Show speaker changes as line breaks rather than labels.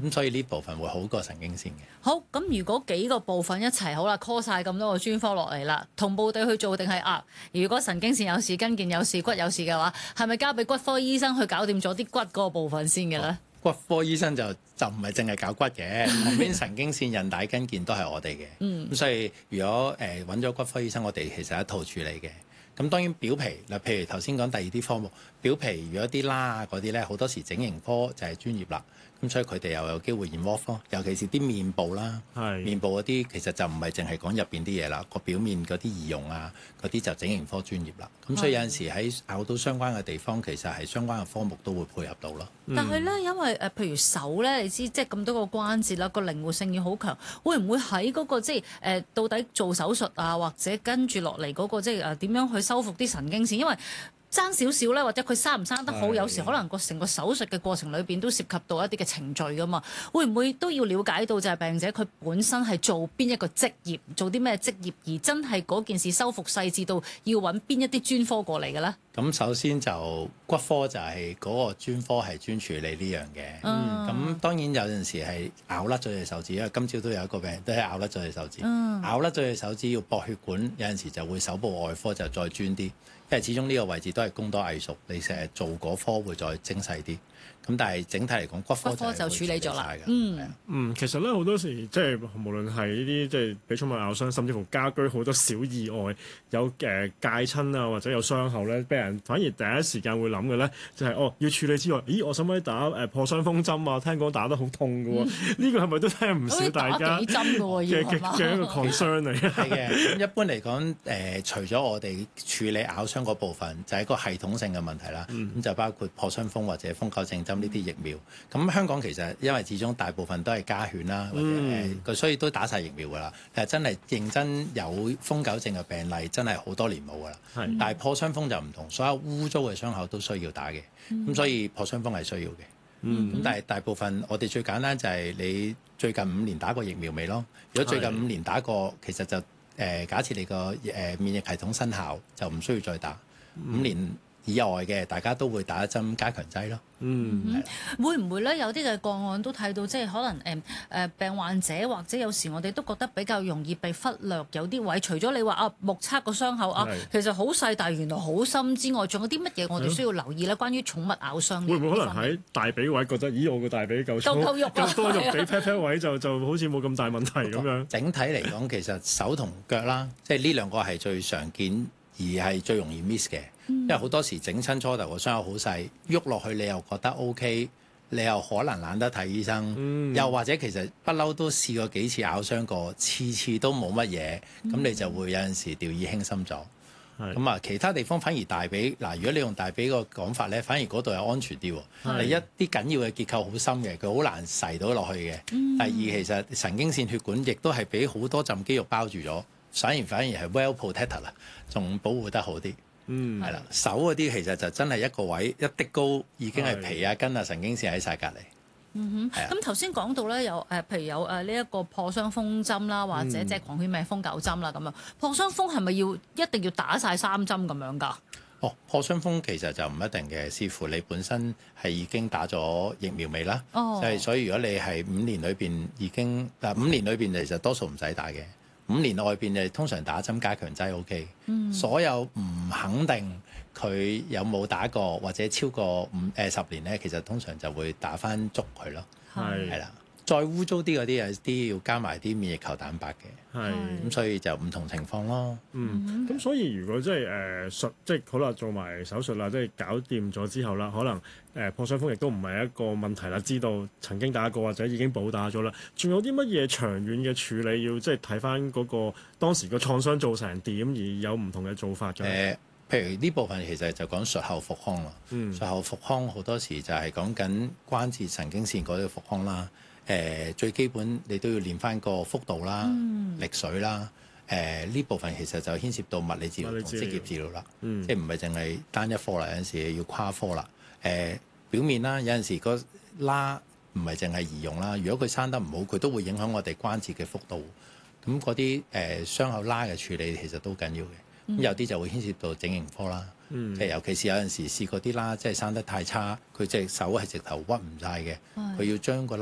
咁所以呢部分會好過神經線嘅。
好，咁如果幾個部分一齊好啦 call 晒咁多個專科落嚟啦，同步地去做定係如果神經線有事、筋腱有事、骨有事嘅話，係咪交俾骨科醫生去搞掂咗啲骨嗰個部分先嘅咧？
骨科醫生就唔係淨係搞骨嘅，旁邊神經線、韌帶、筋腱都係我哋嘅。咁所以如果揾咗骨科醫生，我哋其實一套處理嘅。咁當然表皮嗱，譬如頭先講第二啲科目，表皮如果啲啦嗰啲咧，好多時整形科就係專業啦。咁所以佢哋又有機會 involve 咯，尤其是啲面部啦，面部嗰啲其實就唔係淨係講入邊啲嘢啦，個表面嗰啲儀容啊，嗰啲就整形科專業啦。咁所以有陣時喺咬到相關嘅地方，其實係相關嘅科目都會配合到咯。
但係咧，因為譬如手咧，你知即係咁多個關節啦，個靈活性要好強，會唔會喺嗰個即係到底做手術啊，或者跟住落嚟嗰個即係點樣去修復啲神經線？因為爭少少咧，或者佢生唔生得好，有時可能成個手術嘅過程裏邊都涉及到一啲嘅程序噶嘛。會唔會都要了解到就係病者佢本身係做邊一個職業，做啲咩職業，而真係嗰件事修復細緻到要揾邊一啲專科過嚟嘅咧？
咁首先就骨科就係嗰個專科係專處理呢樣嘅。咁當然有陣時係咬甩咗隻手指，因為今朝都有一個病人都係咬甩咗隻手指。咬甩咗隻手指要駁血管，有陣時就會手部外科就再專啲，因為始終呢個位置都係功多藝熟，你成日做嗰科會再精細啲。咁但係整體嚟講，骨科就處理咗啦。
其實咧好多時即係無論係呢啲即係俾寵物咬傷，甚至乎家居好多小意外，有戒親啊或者有傷口咧，俾人反而第一時間會諗嘅咧就係要處理之外，咦我使唔使打破傷風針啊？聽講打得好痛嘅喎，呢個係咪都聽唔少大家嘅一個 concern 嚟？
係嘅。咁一般嚟講，除咗我哋處理咬傷嗰部分，就係一個系統性嘅問題啦。咁就包括破傷風或者瘋狗症針呢啲疫苗。咁香港其實因為始終大部分都係家犬啦，或者所以都打晒疫苗㗎啦。但係真係認真有瘋狗症嘅病例，真係好多年冇㗎啦。但係破傷風就唔同，所有污糟嘅傷口都需要打嘅。咁所以破傷風係需要嘅。咁但係大部分我哋最簡單就係你最近5年打過疫苗未咯？如果最近5年打過，其實就假設你個免疫系統生效，就唔需要再打。5年以外嘅，大家都會打一針加強劑咯。
會唔會咧有啲嘅個案都睇到，即係可能病患者或者有時我哋都覺得比較容易被忽略，有啲位除咗你話目測個傷口其實好細，但係原來好深之外，仲有啲乜嘢我哋需要留意咧？關於寵物咬傷，
會唔會可能喺大髀位覺得，咦我個大髀夠粗，夠肉夠多肉俾 pat pat 位就好似冇咁大問題咁樣？
整體嚟講，其實手同腳啦，即係呢兩個係最常見而係最容易 miss 嘅。因為好多時整親初頭個傷口好細，喐落去你又覺得 OK， 你又可能懶得睇醫生，又或者其實不嬲都試過幾次咬傷過，次次都冇乜嘢，咁你就會有陣時掉以輕心咗。咁其他地方反而大髀嗱，如果你用大髀個講法咧，反而嗰度係安全啲。你一啲緊要嘅結構好深嘅，佢好難噬到落去嘅。第二，其實神經線血管亦都係俾好多浸肌肉包住咗，反而係 well protected 啦，仲保護得好啲。係啦，手嗰啲其實就真係一個位一滴高已經係皮啊筋啊神經線喺晒隔離。
咁頭先講到咧有譬如有呢一個破傷風針啦，或者即係狂犬病瘋狗針啦咁樣。破傷風係咪一定要打晒3針咁樣㗎？
破傷風其實就唔一定嘅，視乎你本身係已經打咗疫苗未啦。所以如果你係5年裏邊已經5年裏邊其實多數唔使打嘅。5年外邊就通常打針加強劑 OK。所有唔肯定佢有冇打過或者超過10年咧，其實通常就會打翻足佢咯。係啦，再污糟啲嗰啲有啲要加埋啲免疫球蛋白嘅。咁所以就唔同情況咯。
咁所以如果即係好啦，做埋手術啦，即係搞掂咗之後啦，可能破傷風亦都唔係一個問題啦。知道曾經打過或者已經補打咗啦，仲有啲乜嘢長遠嘅處理要即係睇翻嗰個當時個創傷做成點，而有唔同嘅做法嘅。
譬如呢部分其實就講術後復康啦。術後復康好多時就係講緊關節神經線嗰啲復康啦。最基本你都要練翻個幅度啦、力水啦。呢部分其實就牽涉到物理治療同職業治療啦。即係唔係淨係單一科啦，有陣時要跨科啦。表面啦，有陣時個拉唔係淨係儀容啦。如果佢生得唔好，佢都會影響我哋關節嘅幅度。咁嗰啲傷口拉嘅處理其實都緊要嘅。咁有啲就會牽涉到整形科啦。即係尤其是有陣時試過啲啦，即係生得太差，佢隻手係直頭屈唔晒嘅，佢要將個